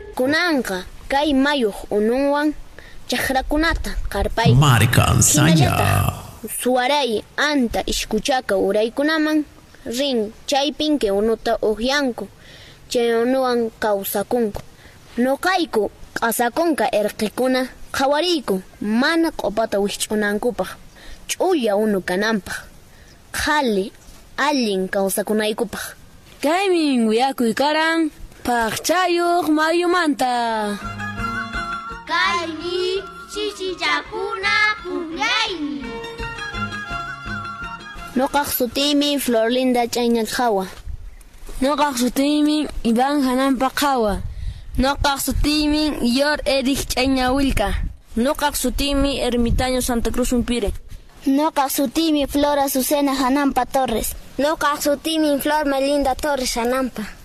Kunanqa kay mayuq ununwan chaqrakunata qarpay. Marcansaya. Suwaray anta ishkuchaka uraykunaman rin chaypinki unuta uqyanku. Chay unuwan kawsakunku. Nuqayku q'asakunka irqikuna qhawariyku mana q'upata wisch'unankupaq. Ch'uya unu kananpaq. Qhali allin kawsakunaykupaq. Kaymin wiyakuy karan paqchayuq mayumanta. Kaymi chichichakuna pukllaymi. Nuqaq sutiymi Florlinda Chayña Qhawa. Nuqaq sutiymi Iván Hananpa Qhawa. Nuqaq sutiymi Yor Eric Chayña Wilka. Nuqaq sutiymi Ermitaño Santa Cruz Umpire. Nuqaq sutiymi Flora Azucena Hananpa Torres. Nuqaq sutiymi Flor Melinda Torres Hananpa.